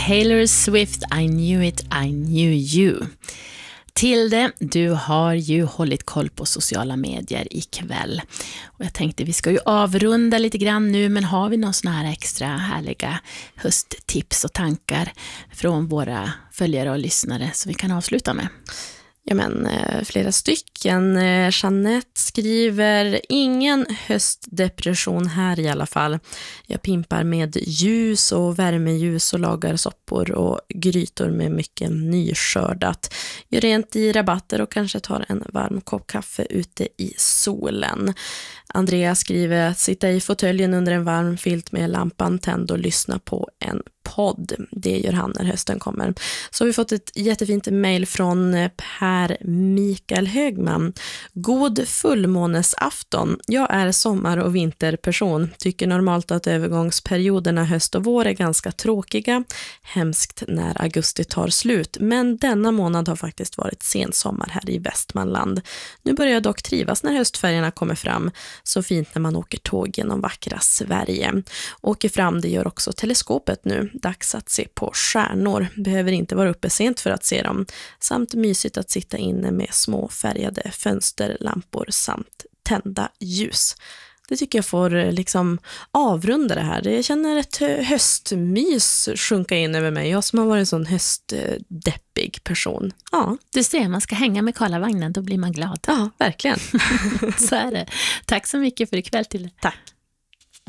Taylor Swift, I knew it, I knew you. Tilde, du har ju hållit koll på sociala medier ikväll. Och jag tänkte vi ska ju avrunda lite grann nu, men har vi någon sån här extra härliga hösttips och tankar från våra följare och lyssnare så vi kan avsluta med? Ja, men flera stycken. Jeanette skriver: ingen höstdepression här i alla fall. Jag pimpar med ljus och värmeljus och lagar soppor och grytor med mycket nyskördat. Gör rent i rabatter och kanske tar en varm kopp kaffe ute i solen. Andrea skriver: att sitta i fåtöljen under en varm filt med lampan tänd och lyssna på en podd. Det gör han när hösten kommer. Så har vi fått ett jättefint mejl från Per Mikael Högman. God fullmånesafton. Jag är sommar- och vinterperson. Tycker normalt att övergångsperioderna höst och vår är ganska tråkiga. Hemskt när augusti tar slut. Men denna månad har faktiskt varit sensommar här i Västmanland. Nu börjar jag dock trivas när höstfärgerna kommer fram. Så fint när man åker tåg genom vackra Sverige. Åker fram, det gör också teleskopet nu. Dags att se på stjärnor. Behöver inte vara uppe sent för att se dem. Samt mysigt att sitta inne med små färgade fönsterlampor samt tända ljus. Det tycker jag får liksom avrunda det här. Jag känner ett höstmys sjunka in över mig. Jag som har varit en sån höstdeppig person. Ja. Du ser, man ska hänga med Karlavagnen, då blir man glad. Ja, verkligen. Så är det. Tack så mycket för ikväll till. Tack.